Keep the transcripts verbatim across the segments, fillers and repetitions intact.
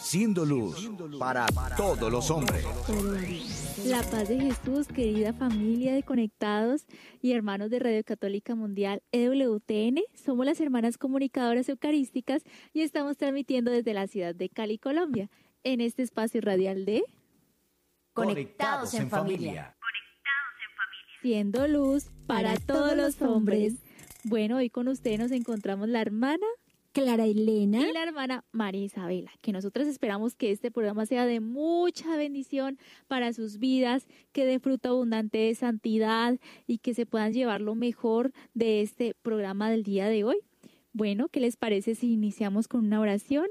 siendo luz para todos los hombres. La paz de Jesús, querida familia de Conectados y hermanos de Radio Católica Mundial E W T N. Somos las hermanas comunicadoras eucarísticas y estamos transmitiendo desde la ciudad de Cali, Colombia, en este espacio radial de Conectados en familia. Siendo luz para todos los hombres. Bueno, hoy con ustedes nos encontramos la hermana Clara Elena y la hermana María Isabela, que nosotros esperamos que este programa sea de mucha bendición para sus vidas, que dé fruto abundante de santidad y que se puedan llevar lo mejor de este programa del día de hoy. Bueno, ¿qué les parece si iniciamos con una oración?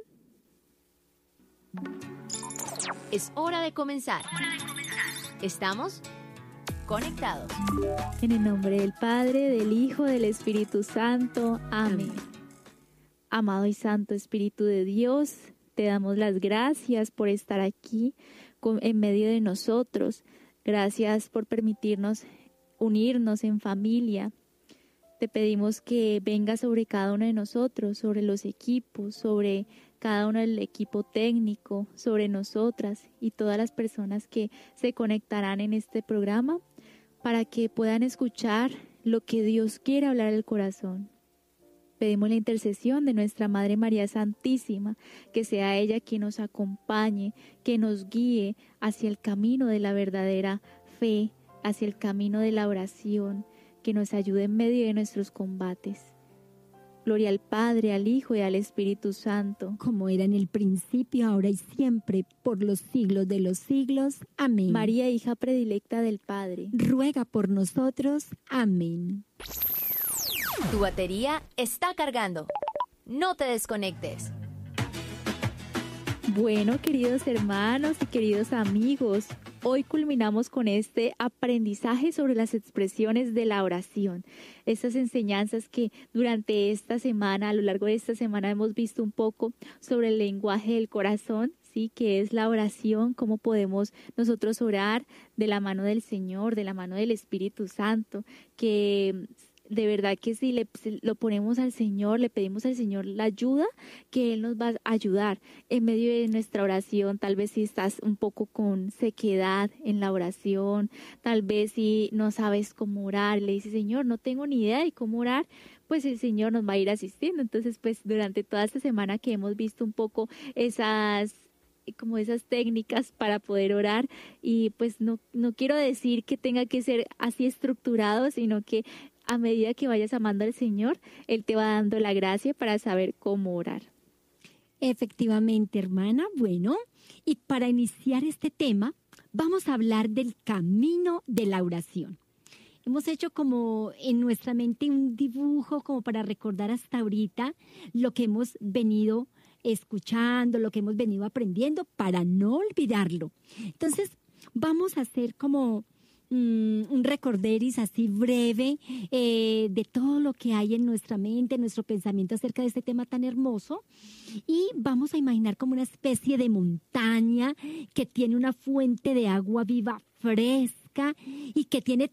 Es hora de comenzar. Estamos conectados. En el nombre del Padre, del Hijo, del Espíritu Santo. Amén. Amado y Santo Espíritu de Dios, te damos las gracias por estar aquí con, en medio de nosotros. Gracias por permitirnos unirnos en familia. Te pedimos que venga sobre cada uno de nosotros, sobre los equipos, sobre cada uno del equipo técnico, sobre nosotras y todas las personas que se conectarán en este programa para que puedan escuchar lo que Dios quiere hablar al corazón. Pedimos la intercesión de nuestra Madre María Santísima, que sea ella quien nos acompañe, que nos guíe hacia el camino de la verdadera fe, hacia el camino de la oración, que nos ayude en medio de nuestros combates. Gloria al Padre, al Hijo y al Espíritu Santo. Como era en el principio, ahora y siempre, por los siglos de los siglos. Amén. María, hija predilecta del Padre, ruega por nosotros. Amén. Tu batería está cargando. No te desconectes. Bueno, queridos hermanos y queridos amigos, hoy culminamos con este aprendizaje sobre las expresiones de la oración. Estas enseñanzas que durante esta semana, a lo largo de esta semana, hemos visto un poco sobre el lenguaje del corazón, sí, que es la oración, cómo podemos nosotros orar de la mano del Señor, de la mano del Espíritu Santo, que de verdad que si le, si lo ponemos al Señor, le pedimos al Señor la ayuda, que Él nos va a ayudar en medio de nuestra oración. Tal vez si estás un poco con sequedad en la oración, tal vez si no sabes cómo orar, le dices, Señor, no tengo ni idea de cómo orar, pues el Señor nos va a ir asistiendo. Entonces, pues durante toda esta semana que hemos visto un poco esas como esas técnicas para poder orar, y pues no, no quiero decir que tenga que ser así estructurado, sino que a medida que vayas amando al Señor, Él te va dando la gracia para saber cómo orar. Efectivamente, hermana. Bueno, y para iniciar este tema, vamos a hablar del camino de la oración. Hemos hecho como en nuestra mente un dibujo como para recordar hasta ahorita lo que hemos venido escuchando, lo que hemos venido aprendiendo para no olvidarlo. Entonces, vamos a hacer como un recorderis así breve eh, de todo lo que hay en nuestra mente, en nuestro pensamiento acerca de este tema tan hermoso, y vamos a imaginar como una especie de montaña que tiene una fuente de agua viva fresca y que tiene